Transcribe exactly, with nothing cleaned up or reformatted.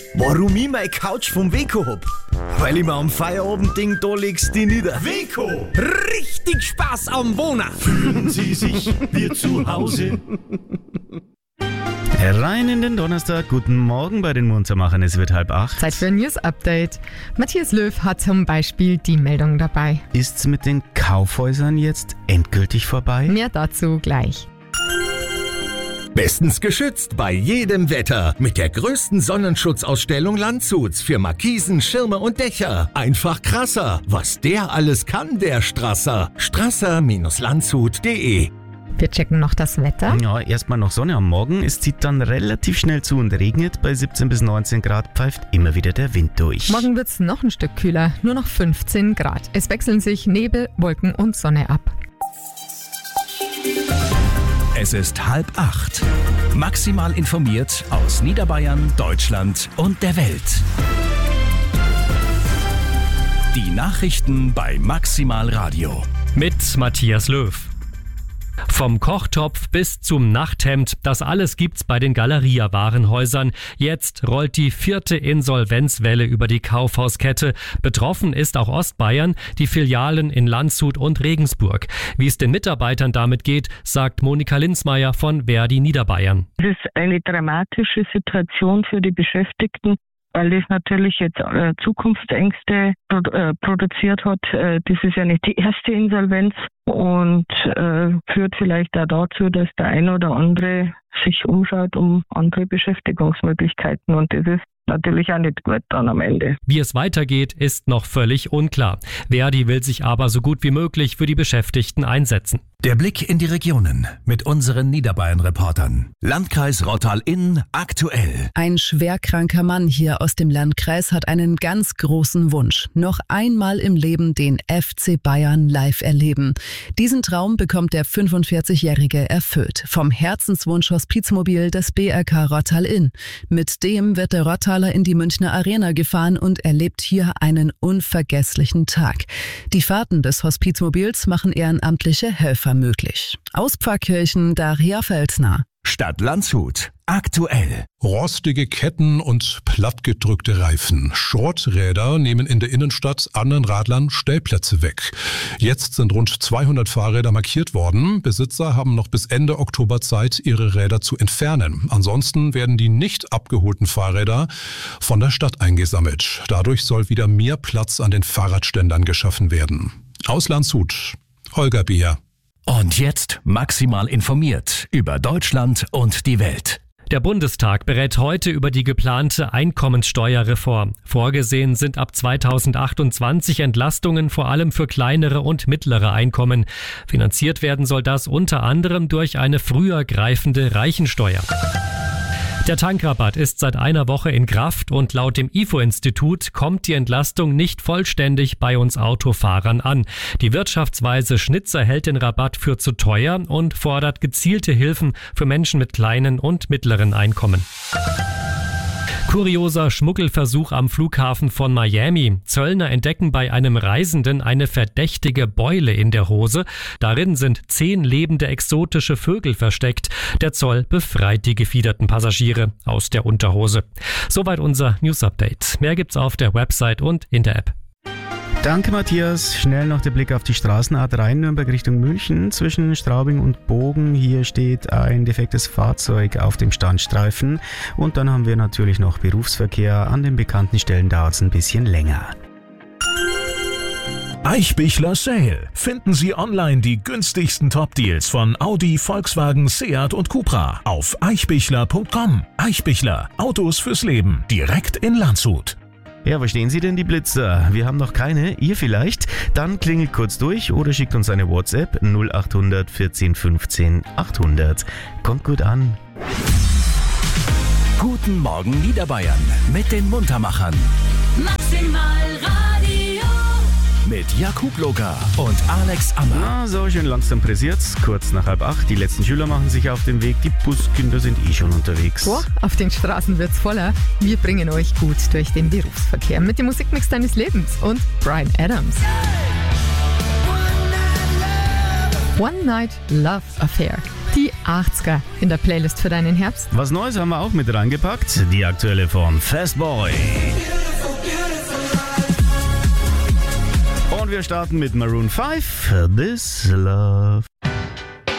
Warum ich meine Couch vom Weco hab? Weil ich mir am Feierabend denk, da legst du nieder. Weco! Richtig Spaß am Wohnen! Fühlen Sie sich wie zu Hause? Rein in den Donnerstag, guten Morgen bei den Muntermachern, es wird halb acht. Zeit für ein News-Update. Matthias Löw hat zum Beispiel die Meldung dabei. Ist's mit den Kaufhäusern jetzt endgültig vorbei? Mehr dazu gleich. Bestens geschützt bei jedem Wetter mit der größten Sonnenschutzausstellung Landshuts für Markisen, Schirme und Dächer. Einfach krasser, was der alles kann, der Strasser. strasser Bindestrich landshut punkt de. Wir checken noch das Wetter. Ja, erstmal noch Sonne am Morgen. Es zieht dann relativ schnell zu und regnet. Bei siebzehn bis neunzehn Grad pfeift immer wieder der Wind durch. Morgen wird es noch ein Stück kühler, nur noch fünfzehn Grad. Es wechseln sich Nebel, Wolken und Sonne ab. Es ist halb acht. Maximal informiert aus Niederbayern, Deutschland und der Welt. Die Nachrichten bei Maximal Radio. Mit Matthias Löw. Vom Kochtopf bis zum Nachthemd, das alles gibt's bei den Galeria-Warenhäusern. Jetzt rollt die vierte Insolvenzwelle über die Kaufhauskette. Betroffen ist auch Ostbayern, die Filialen in Landshut und Regensburg. Wie es den Mitarbeitern damit geht, sagt Monika Linzmeier von Verdi Niederbayern. Es ist eine dramatische Situation für die Beschäftigten, weil das natürlich jetzt äh, Zukunftsängste produ- äh, produziert hat. Äh, das ist ja nicht die erste Insolvenz und äh, führt vielleicht auch dazu, dass der ein oder andere sich umschaut um andere Beschäftigungsmöglichkeiten, und das ist natürlich auch nicht gut dann am Ende. Wie es weitergeht, ist noch völlig unklar. Verdi will sich aber so gut wie möglich für die Beschäftigten einsetzen. Der Blick in die Regionen mit unseren Niederbayern-Reportern. Landkreis Rottal-Inn aktuell. Ein schwerkranker Mann hier aus dem Landkreis hat einen ganz großen Wunsch. Noch einmal im Leben den F C Bayern live erleben. Diesen Traum bekommt der fünfundvierzigjährige erfüllt. Vom Herzenswunsch Hospizmobil des B R K Rottal-Inn. Mit dem wird der Rottaler in die Münchner Arena gefahren und erlebt hier einen unvergesslichen Tag. Die Fahrten des Hospizmobils machen ehrenamtliche Helfer möglich. Aus Pfarrkirchen Daria Felsner. Stadt Landshut aktuell. Rostige Ketten und plattgedrückte Reifen. Schrotträder nehmen in der Innenstadt anderen Radlern Stellplätze weg. Jetzt sind rund zweihundert Fahrräder markiert worden. Besitzer haben noch bis Ende Oktober Zeit, ihre Räder zu entfernen. Ansonsten werden die nicht abgeholten Fahrräder von der Stadt eingesammelt. Dadurch soll wieder mehr Platz an den Fahrradständern geschaffen werden. Aus Landshut, Holger Beer. Und jetzt maximal informiert über Deutschland und die Welt. Der Bundestag berät heute über die geplante Einkommenssteuerreform. Vorgesehen sind ab zweitausendachtundzwanzig Entlastungen vor allem für kleinere und mittlere Einkommen. Finanziert werden soll das unter anderem durch eine früher greifende Reichensteuer. Der Tankrabatt ist seit einer Woche in Kraft und laut dem I F O-Institut kommt die Entlastung nicht vollständig bei uns Autofahrern an. Die Wirtschaftsweise Schnitzer hält den Rabatt für zu teuer und fordert gezielte Hilfen für Menschen mit kleinen und mittleren Einkommen. Kurioser Schmuggelversuch am Flughafen von Miami. Zöllner entdecken bei einem Reisenden eine verdächtige Beule in der Hose. Darin sind zehn lebende exotische Vögel versteckt. Der Zoll befreit die gefiederten Passagiere aus der Unterhose. Soweit unser News-Update. Mehr gibt's auf der Website und in der App. Danke, Matthias. Schnell noch der Blick auf die Straßen A drei Nürnberg Richtung München. Zwischen Straubing und Bogen. Hier steht ein defektes Fahrzeug auf dem Standstreifen. Und dann haben wir natürlich noch Berufsverkehr. An den bekannten Stellen dauert es ein bisschen länger. Eichbichler Sale. Finden Sie online die günstigsten Top-Deals von Audi, Volkswagen, Seat und Cupra auf eichbichler punkt com. Eichbichler. Autos fürs Leben. Direkt in Landshut. Ja, wo stehen Sie denn, die Blitzer? Wir haben noch keine, ihr vielleicht? Dann klingelt kurz durch oder schickt uns eine WhatsApp null acht hundert vierzehn fünfzehn achthundert. Kommt gut an. Guten Morgen Niederbayern mit den Muntermachern. Maximal Radio. Mit Jakub Loga und Alex Ammer. Na, so schön langsam pressiert's. Kurz nach halb acht. Die letzten Schüler machen sich auf den Weg. Die Buskinder sind eh schon unterwegs. Boah, auf den Straßen wird's voller. Wir bringen euch gut durch den Berufsverkehr mit dem Musikmix deines Lebens und Bryan Adams. One Night Love Affair. Die die achtziger in der Playlist für deinen Herbst. Was Neues haben wir auch mit reingepackt. Die aktuelle von Fastboy. Und wir starten mit Maroon fünf, This Love.